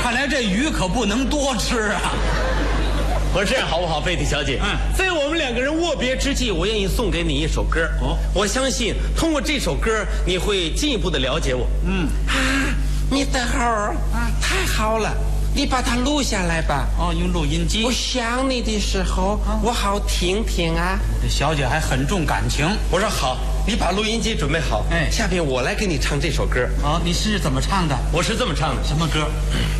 看来这鱼可不能多吃啊。 我说这样好不好，贝蒂小姐？在我们两个人握别之际，我愿意送给你一首歌。我相信通过这首歌，你会进一步的了解我。 你等会儿太好了，你把它录下来吧。 用录音机。 我想你的时候，我好听听啊。 这小姐还很重感情。 我说好，你把录音机准备好。下边我来给你唱这首歌。 你是怎么唱的？ 我是这么唱的。 什么歌？